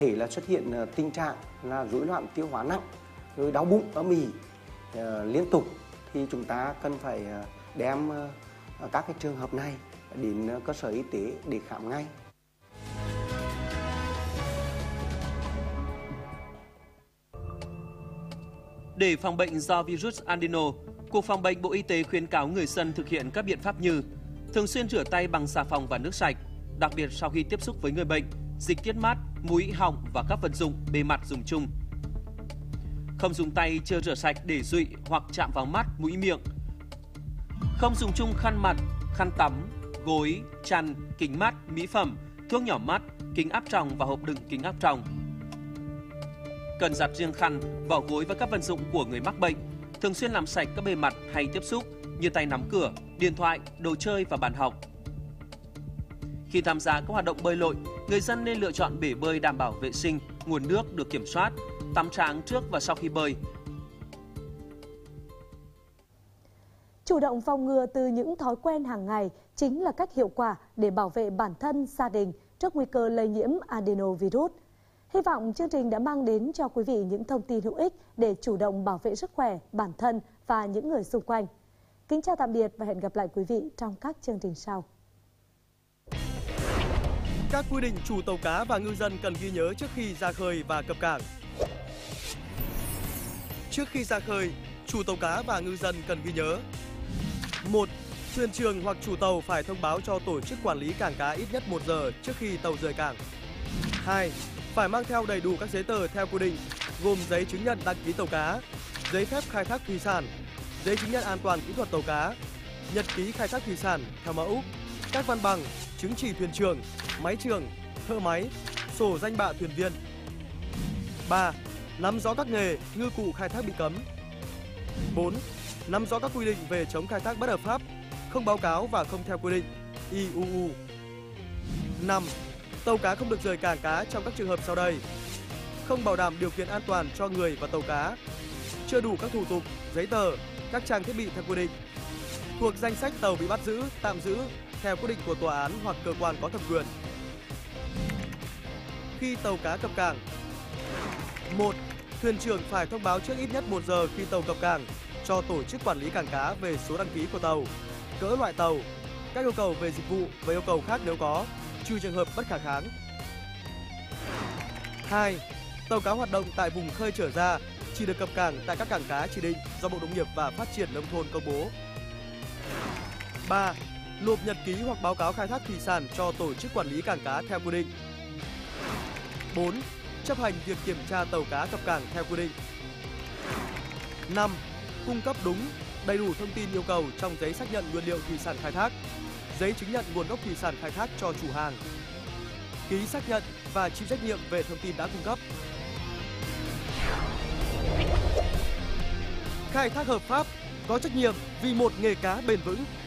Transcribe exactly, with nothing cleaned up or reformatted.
Thể là xuất hiện uh, tình trạng là rối loạn tiêu hóa nặng, rồi đau bụng, âm ỉ uh, liên tục thì chúng ta cần phải uh, đem uh, các cái trường hợp này đến uh, cơ sở y tế để khám ngay. Để phòng bệnh do virus adeno, Cục Phòng bệnh Bộ Y tế khuyến cáo người dân thực hiện các biện pháp như thường xuyên rửa tay bằng xà phòng và nước sạch, đặc biệt sau khi tiếp xúc với người bệnh, dịch tiết mát, mũi, họng và các vật dụng, bề mặt dùng chung. Không dùng tay chưa rửa sạch để dụi hoặc chạm vào mắt, mũi, miệng. Không dùng chung khăn mặt, khăn tắm, gối, chăn, kính mắt, mỹ phẩm, thuốc nhỏ mắt, kính áp tròng và hộp đựng kính áp tròng. Cần giặt riêng khăn, vỏ gối và các vật dụng của người mắc bệnh. Thường xuyên làm sạch các bề mặt hay tiếp xúc như tay nắm cửa, điện thoại, đồ chơi và bàn học. Khi tham gia các hoạt động bơi lội, người dân nên lựa chọn bể bơi đảm bảo vệ sinh, nguồn nước được kiểm soát, tắm tráng trước và sau khi bơi. Chủ động phòng ngừa từ những thói quen hàng ngày chính là cách hiệu quả để bảo vệ bản thân, gia đình trước nguy cơ lây nhiễm adenovirus. Hy vọng chương trình đã mang đến cho quý vị những thông tin hữu ích để chủ động bảo vệ sức khỏe, bản thân và những người xung quanh. Kính chào tạm biệt và hẹn gặp lại quý vị trong các chương trình sau. Các quy định chủ tàu cá và ngư dân cần ghi nhớ trước khi ra khơi và cập cảng. Trước khi ra khơi, chủ tàu cá và ngư dân cần ghi nhớ: một. Thuyền trưởng hoặc chủ tàu phải thông báo cho tổ chức quản lý cảng cá ít nhất một giờ trước khi tàu rời cảng. hai. Phải mang theo đầy đủ các giấy tờ theo quy định, gồm giấy chứng nhận đăng ký tàu cá, giấy phép khai thác thủy sản, giấy chứng nhận an toàn kỹ thuật tàu cá, nhật ký khai thác thủy sản theo mẫu, các văn bằng, chứng chỉ thuyền trưởng, máy trưởng, thợ máy, sổ danh bạ thuyền viên. ba. Nắm rõ các nghề, ngư cụ khai thác bị cấm. bốn. Nắm rõ các quy định về chống khai thác bất hợp pháp, không báo cáo và không theo quy định i u u. năm. Tàu cá không được rời cảng cá trong các trường hợp sau đây: không bảo đảm điều kiện an toàn cho người và tàu cá, chưa đủ các thủ tục, giấy tờ, các trang thiết bị theo quy định, thuộc danh sách tàu bị bắt giữ, tạm giữ theo quyết định của tòa án hoặc cơ quan có thẩm quyền. Khi tàu cá cập cảng: một. Thuyền trưởng phải thông báo trước ít nhất một giờ khi tàu cập cảng cho tổ chức quản lý cảng cá về số đăng ký của tàu, cỡ loại tàu, các yêu cầu về dịch vụ và yêu cầu khác nếu có, trừ trường hợp bất khả kháng. hai. Tàu cá hoạt động tại vùng khơi trở ra chỉ được cập cảng tại các cảng cá chỉ định do Bộ Nông nghiệp và Phát triển Nông thôn công bố. ba. Nộp nhật ký hoặc báo cáo khai thác thủy sản cho tổ chức quản lý cảng cá theo quy định. bốn. Chấp hành việc kiểm tra tàu cá cập cảng theo quy định. năm. Cung cấp đúng, đầy đủ thông tin yêu cầu trong giấy xác nhận nguyên liệu thủy sản khai thác, giấy chứng nhận nguồn gốc thủy sản khai thác cho chủ hàng, ký xác nhận và chịu trách nhiệm về thông tin đã cung cấp. Khai thác hợp pháp, có trách nhiệm vì một nghề cá bền vững.